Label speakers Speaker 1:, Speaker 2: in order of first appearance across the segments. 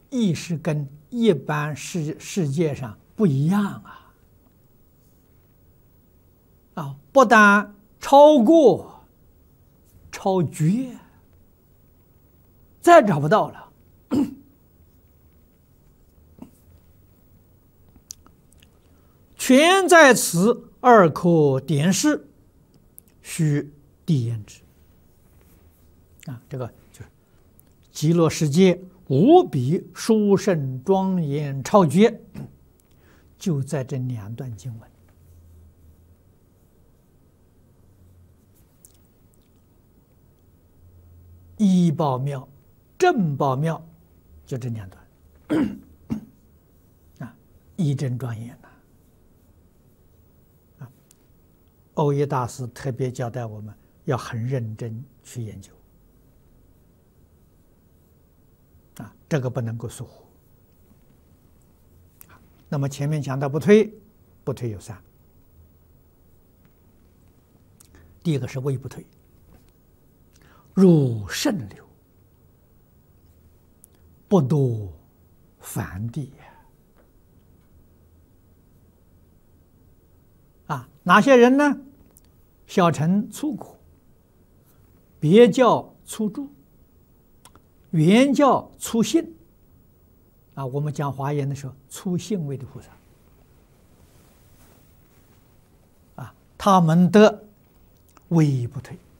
Speaker 1: 意识跟一般世界上不一样啊！不但超过、超绝，再找不到了。全在此二可点示，须谛言之。这个就是极乐世界无比殊胜庄严超绝，就在这2段经文。一报妙，正报妙，就这2段一真庄严欧耶大师特别交代我们要很认真去研究这个不能够疏忽。那么前面讲到不退，不退有3。第一个是微不退，入圣流，不堕凡地哪些人呢？小乘粗苦，别教粗住，原教粗信我们讲华严的时候，粗信位的菩萨他们的位不退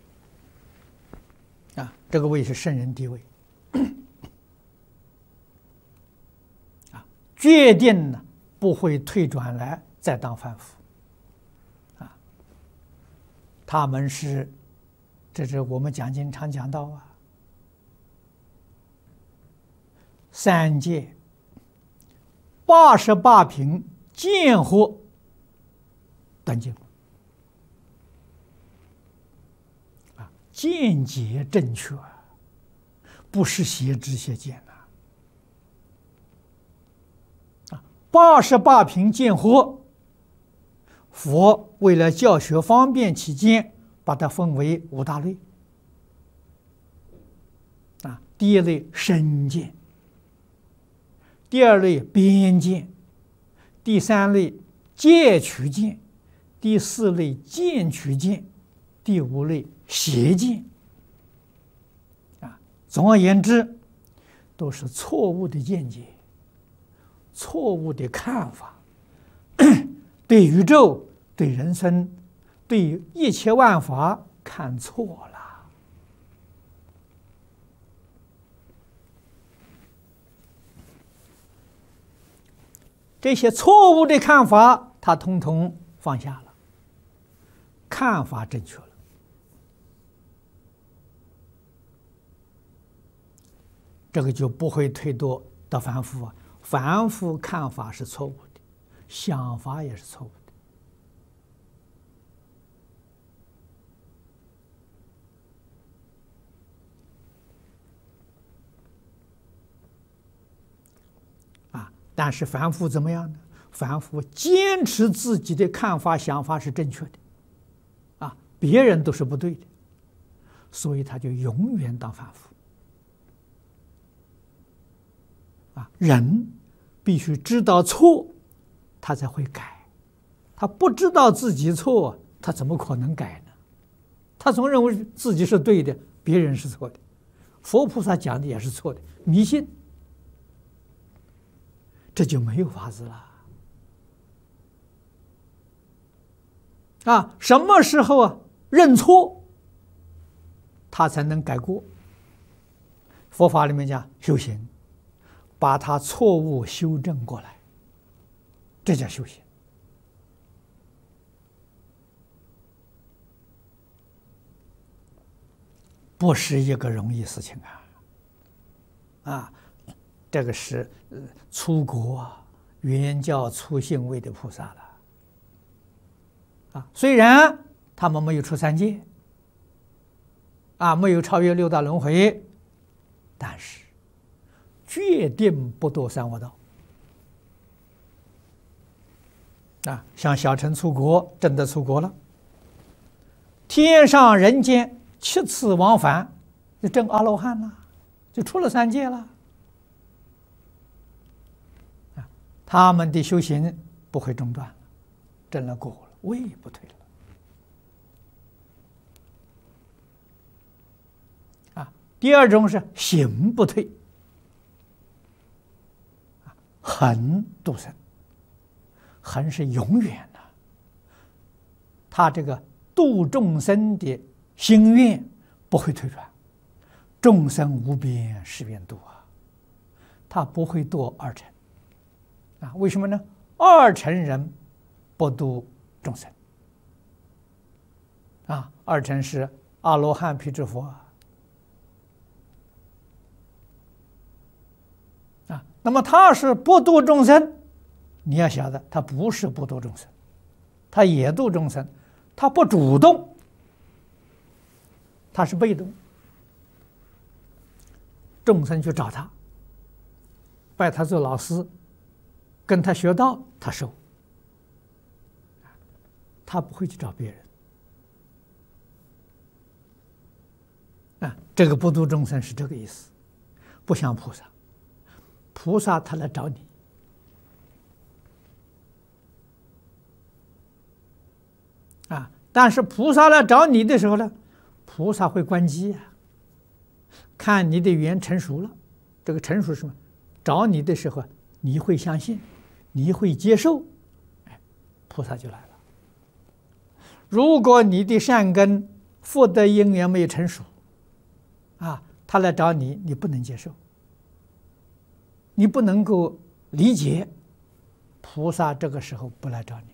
Speaker 1: 这个位是圣人地位决定呢不会退转来再当凡夫他们是，这是我们讲经常讲到3界88品见惑断尽见解正确不是邪知邪见88品见惑，佛为了教学方便起见，把它分为5大类第一类身见，第2类边见，第3类戒取见，第4类见取见，第5类邪见总而言之，都是错误的见解，错误的看法，对宇宙、对人生、对一切万法看错了。这些错误的看法，他统统放下了，看法正确了。这个就不会退堕到凡夫凡夫看法是错误的，想法也是错误的。但是凡夫怎么样呢？凡夫坚持自己的看法、想法是正确的，别人都是不对的，所以他就永远当凡夫。人必须知道错，他才会改。他不知道自己错，他怎么可能改呢？他总认为自己是对的，别人是错的。佛菩萨讲的也是错的，迷信，这就没有法子了。什么时候认错，他才能改过？佛法里面讲修行。把他错误修正过来，这叫修行。不是一个容易事情这个是出国原教初信位的菩萨了虽然他们没有出3界没有超越6大轮回，但是决定不堕三恶道像小乘出国真的出国了，天上人间7次往返，就证阿罗汉了，就出了3界了他们的修行不会中断，证了果了，位不退了。第二种是行不退，恒度生，恒是永远的。他这个度众生的心愿不会退转，众生无边誓愿度啊，他不会堕二乘为什么呢？二乘人不度众生二乘是阿罗汉、辟支佛那么他是不度众生，你要晓得，他不是不度众生，他也度众生，他不主动，他是被动。众生去找他，拜他做老师，跟他学道，他受，他不会去找别人这个不度众生是这个意思，不像菩萨。菩萨他来找你但是菩萨来找你的时候呢，菩萨会关机看你的缘成熟了。这个成熟是什么？找你的时候你会相信，你会接受，菩萨就来了。如果你的善根福德因缘没有成熟他来找你，你不能接受，你不能够理解，菩萨这个时候不来找你。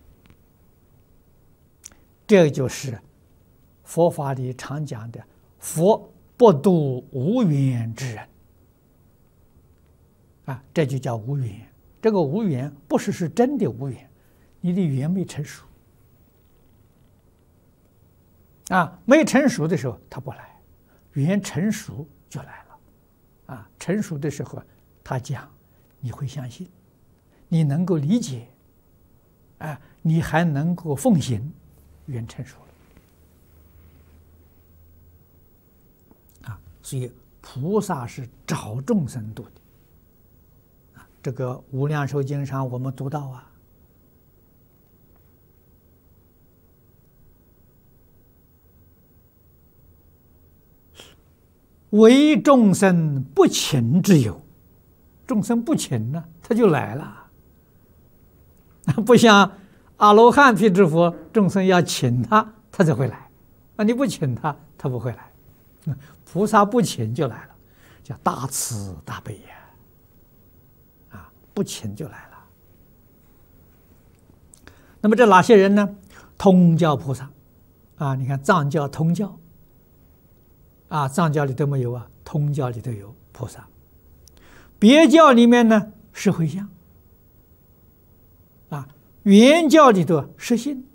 Speaker 1: 这就是佛法里常讲的佛不度无缘之人这就叫无缘。这个无缘不是真的无缘，你的缘没成熟没成熟的时候他不来，缘成熟就来了成熟的时候他讲你会相信，你能够理解你还能够奉行，缘成熟了所以菩萨是找众生度的这个《无量寿经》上我们读到为众生不请之有，众生不请呢，他就来了。不像阿罗汉、辟支佛，众生要请他，他才会来。你不请他，他不会来。菩萨不请就来了，叫大慈大悲不请就来了。那么这哪些人呢？通教菩萨你看藏教、通教藏教里都没有通教里头有菩萨。别教里面呢是回向原教里头是信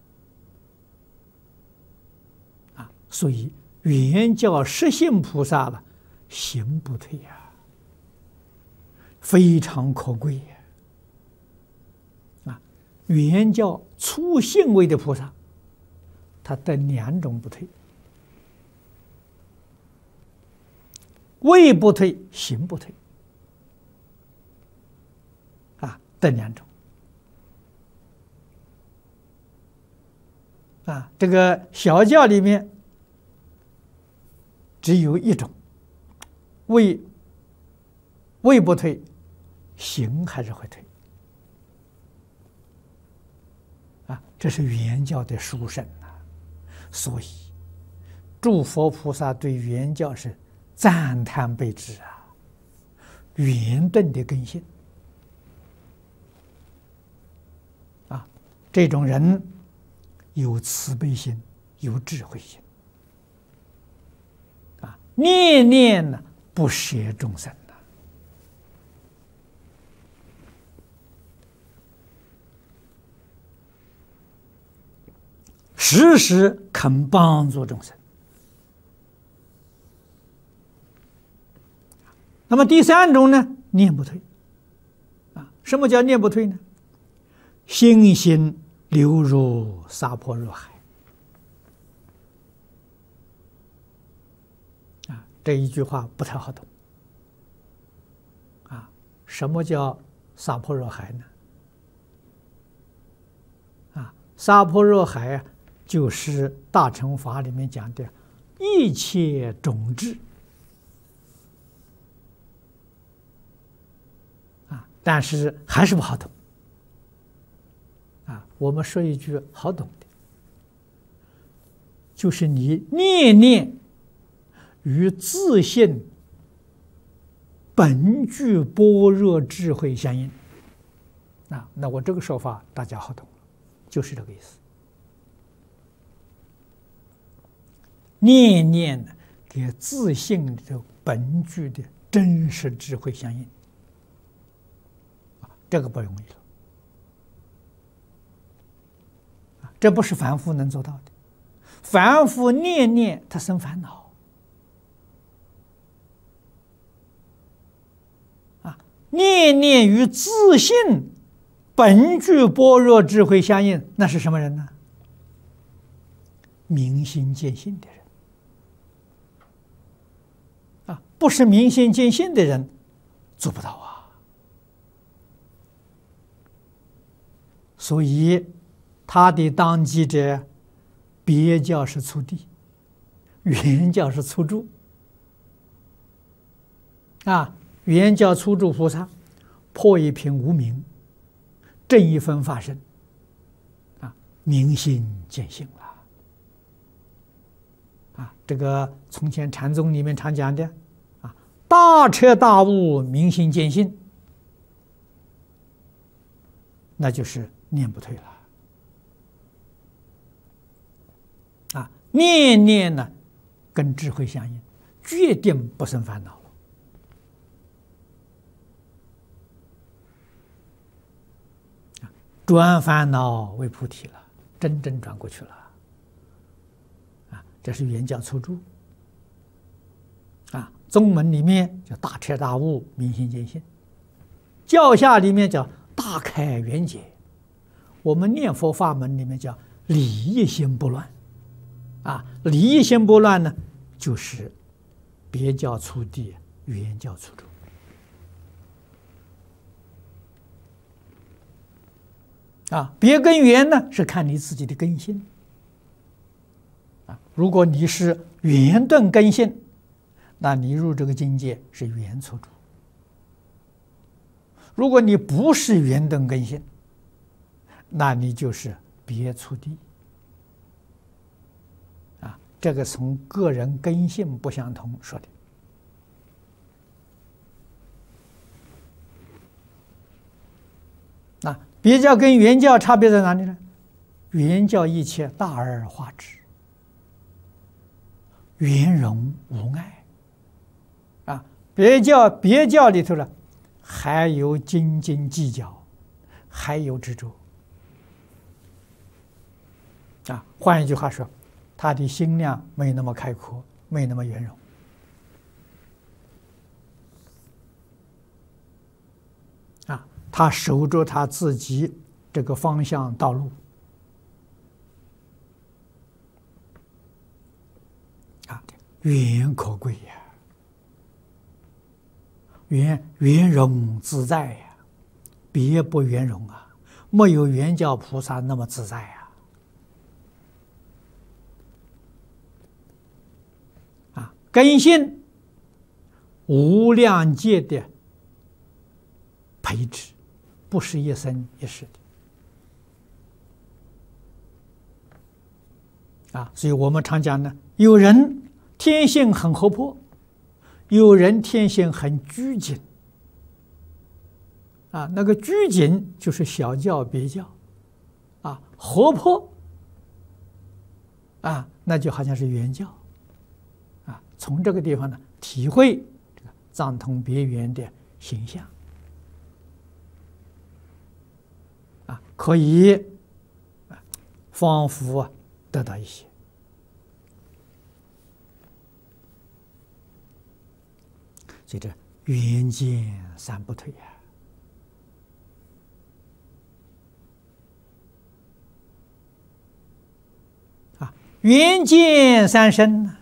Speaker 1: 所以原教实信菩萨了，行不退非常可贵原教初信位的菩萨，他得两种不退，位不退，行不退得两种这个小教里面只有一种，位不退，行还是会退这是原教的殊胜所以诸佛菩萨对原教是赞叹备至圆顿的根性这种人有慈悲心，有智慧心念念呢不舍众生时时肯帮助众生。那么第三种呢，念不退什么叫念不退呢？心心流入娑婆若海这一句话不太好懂什么叫娑婆若海呢？ 娑婆若海啊，就是大乘法里面讲的一切种智啊，但是还是不好懂啊。我们说一句好懂的，就是你念念与自性本具般若智慧相应啊，那我这个说法大家好懂了，就是这个意思。念念呢，跟自性的本具的真实智慧相应啊，这个不容易了啊，这不是凡夫能做到的。凡夫念念他生烦恼啊，念念与自性本具般若智慧相应，那是什么人呢？明心见性的人啊，不是明心见性的人做不到啊。所以他的当机者，别教是初地，原教是初住啊。原教初住菩萨破一品无明，正一分法身啊，明心见性了啊。这个从前禅宗里面常讲的啊，大彻大悟，明心见性，那就是念不退了啊。念念呢，跟智慧相应，决定不生烦恼了啊，转烦恼为菩提了，真正转过去了啊。这是原教初住啊，宗门里面叫大彻大悟，明心见性；教下里面叫大开圆解。我们念佛法门里面叫理一心不乱啊，理一心不乱呢，就是别教初地，原教初住啊。别跟原呢，是看你自己的根性啊。如果你是圆顿根性，那你入这个境界是原初住；如果你不是圆顿根性，那你就是别初地啊。这个从个人根性不相同说的。别教跟原教差别在哪里呢？原教一切大而化之，圆融无碍啊。别教里头呢，还有斤斤计较，还有执着啊。换一句话说，他的心量没那么开阔，没那么圆融啊。他守着他自己这个方向道路啊，圆可贵呀，圆融自在呀，别不圆融啊，没有圆教菩萨那么自在呀。啊，根性无量劫的培植，不是一生一世的啊。所以我们常讲呢，有人天性很活泼，有人天性很拘谨啊。那个拘谨就是小教别教啊，活泼啊，那就好像是原教啊。从这个地方呢，体会这个藏通别圆的形象啊，可以仿佛得到一些。所以这圆见三不退啊，圆见三身呢，